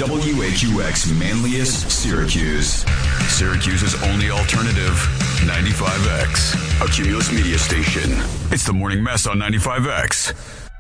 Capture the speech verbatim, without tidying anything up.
W H U X Manlius, Syracuse. Syracuse's only alternative, ninety-five X, a Cumulus media station. It's the Morning Mess on ninety-five X.